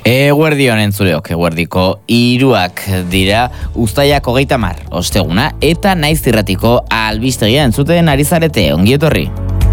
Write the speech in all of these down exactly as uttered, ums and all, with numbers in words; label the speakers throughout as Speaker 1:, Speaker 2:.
Speaker 1: Eguerdion entzuleok, eguerdiko hiruak dira, uztaiak hogeita hamar, osteguna, eta Naiz Irratiko albistegia entzuten ari zarete, ongi etorri.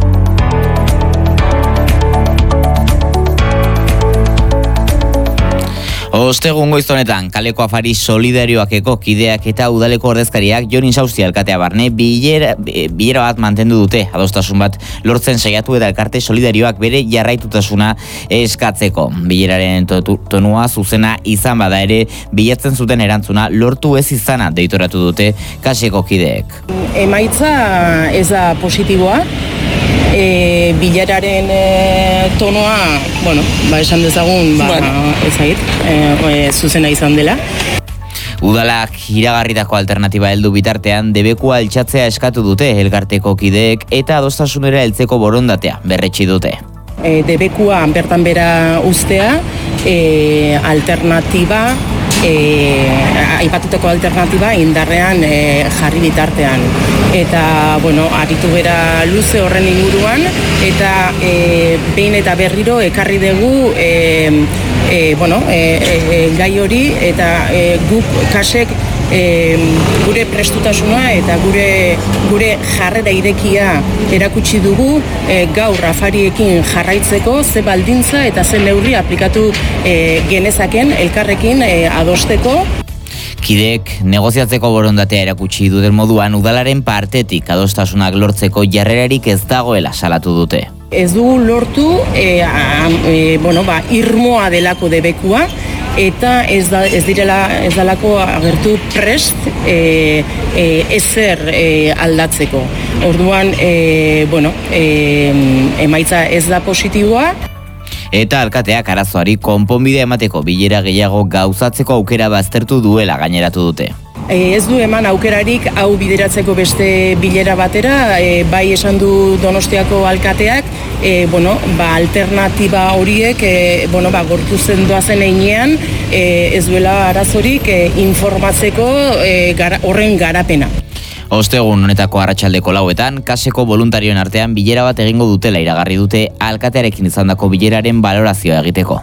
Speaker 1: Ostegun goiz honetan, kaleko afari solidarioakeko kideak eta udaleko ordezkariak Jon Insausti alkatea barne bilera, bilera bat mantendu dute, adostasun bat lortzen saiatu eta elkarte solidarioak bere jarraitutasuna eskatzeko. Bileraren tonua zuzena izan bada ere, bilatzen zuten erantzuna lortu ez izana deitoratu dute kaseko kideek.
Speaker 2: Emaitza ez da positiboa. E, bileraren e, tonoa, bueno, ba esan dezagun, ba, bueno. ezagit, e, e, zuzena izan dela.
Speaker 1: Udalak iragarritako alternatiba heldu bitartean debekua altxatzea eskatu dute elkarteko kideek eta adostasunera heltzeko borondatea berretsi dute.
Speaker 2: E, debekua bertan bera uztea, e, alternatiba, E, aipatutako alternatiba indarrean e, jarri bitartean. Eta, bueno, aritu bera luze horren inguruan, eta e, behin eta berriro ekarri dugu e, e, bueno, e, e, gai hori, eta e, guk kasek e, gure prestutasuna eta gure, gure jarrera irekia erakutsi dugu e, gaur afariekin jarraitzeko ze baldintza eta ze neurri aplikatu e, genezaken elkarrekin e, adosteko.
Speaker 1: Kideek negoziatzeko borondatea erakutsi duten moduan udalaren partetik adostasunak lortzeko jarrerarik ez dagoela salatu dute.
Speaker 2: Ez dugu lortu e, a, e, bueno, ba, irmoa delako debekua eta ez, da, ez direla ez dalako agertu prest e, e, ezer e, aldatzeko. Orduan, e, bueno, e, emaitza ez da positiboa.
Speaker 1: Eta alkateak arazoari konponbide emateko bilera gehiago gauzatzeko aukera baztertu duela gaineratu dute.
Speaker 2: E, ez du eman aukerarik hau bideratzeko beste bilera batera, e, bai esan du Donostiako alkateak, e, bueno, ba, alternatiba horiek e, bueno, ba, gortu zen doazen einean, e, ez duela arazorik e, informatzeko e, gara, horren garapena.
Speaker 1: Ostegun honetako arratsaldeko lauetan, kaseko voluntarioen artean bilera bat egingo dutela iragarri dute alkatearekin izandako bileraren balorazioa egiteko.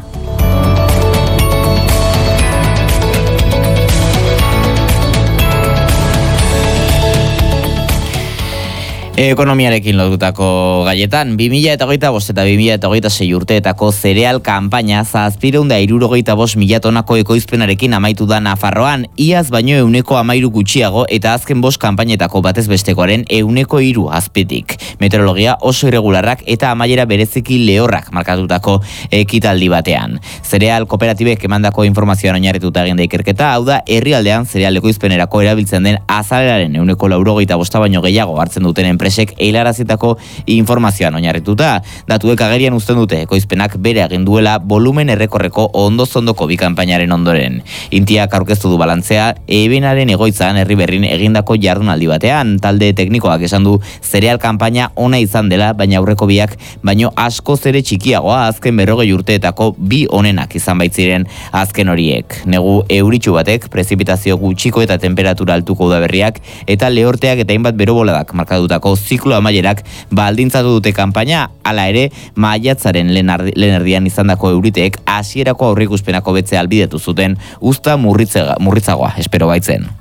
Speaker 1: Ekonomiarekin lotutako gaietan, bi mila hogeita bost eta bi mila hogeita sei urteetako zereal kanpaina zazpiehun eta hirurogeita bost mila tonako ekoizpenarekin amaitu da Nafarroan, iaz baino ehuneko hamairu gutxiago eta azken bost kanpainetako batez bestekoaren ehuneko hiru azpitik. Meteorologia oso irregularrak eta amaiera bereziki lehorrak markatutako ekitaldi batean. Zereal kooperatibek emandako informazioan oinarrituta egin da ikerketa, hau da herrialdean zereal ekoizpenerako erabiltzen den azaleraren ehuneko laurogeita bosta baino gehiago hartzen duten enpresek eilarazitako informazioan oinarrituta. Datuek agerian uzten dute ekoizpenak bere egin duela volumen errekorreko ondoz-ondoko bi kanpainaren ondoren. Intiak aurkeztu du balantzea ebenaren egoitzan herri berrin egindako jardunaldi batean. Talde teknikoak esan du zereal kanpaina ona izan dela, baina aurreko biak baino askoz ere txikiagoa azken berrogei urteetako bi onenak izan baitziren azken horiek. Negu euritsu batek, prezipitazio gutxiko eta temperatura altuko udaberriak eta lehorteak eta hainbat beroboladak markatutako ziklo amaierak baldintzatu dute kanpaina, hala ere maiatzaren lehen erdian izandako euriteek hasierako aurreikuspenako betzea albidetu zuten uzta murritzagoa espero baitzen.